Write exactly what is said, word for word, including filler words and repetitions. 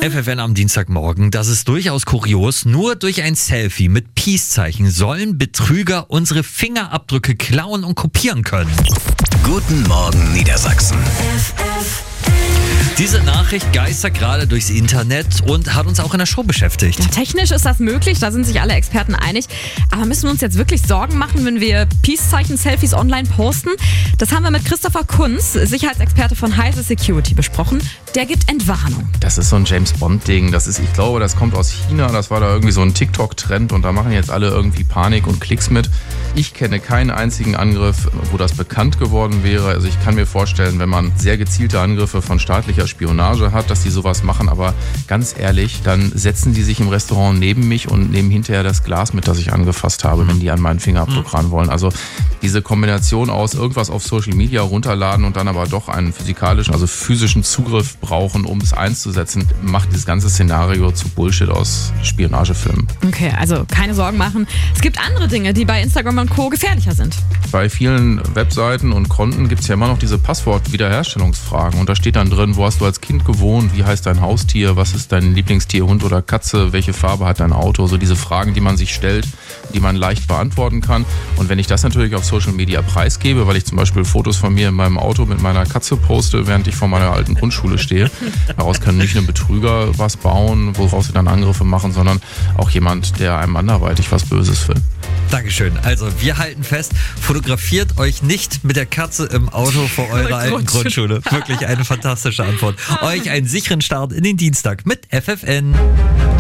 F F N am Dienstagmorgen, das ist durchaus kurios. Nur durch ein Selfie mit Peace-Zeichen sollen Betrüger unsere Fingerabdrücke klauen und kopieren können. Guten Morgen Niedersachsen. Diese Nachricht geistert gerade durchs Internet und hat uns auch in der Show beschäftigt. Ja, technisch ist das möglich, da sind sich alle Experten einig. Aber müssen wir uns jetzt wirklich Sorgen machen, wenn wir Peace-Zeichen-Selfies online posten? Das haben wir mit Christopher Kunz, Sicherheitsexperte von Heise Security, besprochen. Der gibt Entwarnung. Das ist so ein James-Bond-Ding. Das ist, ich glaube, das kommt aus China. Das war da irgendwie so ein TikTok-Trend und da machen jetzt alle irgendwie Panik und Klicks mit. Ich kenne keinen einzigen Angriff, wo das bekannt geworden wäre. Also ich kann mir vorstellen, wenn man sehr gezielte Angriffe von staatlicher Spionage hat, dass die sowas machen. Aber ganz ehrlich, dann setzen die sich im Restaurant neben mich und nehmen hinterher das Glas mit, das ich angefasst habe, wenn die an meinen Fingerabdruck ran wollen. Also diese Kombination aus irgendwas auf Social Media runterladen und dann aber doch einen physikalischen, also physischen Zugriff brauchen, um es einzusetzen, macht dieses ganze Szenario zu Bullshit aus Spionagefilmen. Okay, also keine Sorgen machen. Es gibt andere Dinge, die bei Instagram und Co. gefährlicher sind. Bei vielen Webseiten und Konten gibt es ja immer noch diese Passwort-Wiederherstellungsfragen. Und da steht dann drin, wo hast du als Kind gewohnt, wie heißt dein Haustier, was ist dein Lieblingstier, Hund oder Katze, welche Farbe hat dein Auto, so diese Fragen, die man sich stellt, die man leicht beantworten kann. Und wenn ich das natürlich auf Social Media preisgebe, weil ich zum Beispiel Fotos von mir in meinem Auto mit meiner Katze poste, während ich vor meiner alten Grundschule stehe, daraus können nicht nur Betrüger was bauen, woraus sie dann Angriffe machen, sondern auch jemand, der einem anderweitig was Böses will. Dankeschön. Also wir halten fest, fotografiert euch nicht mit der Katze im Auto vor eurer alten Grundschule. Wirklich eine fantastische Antwort. Euch einen sicheren Start in den Dienstag mit F F N.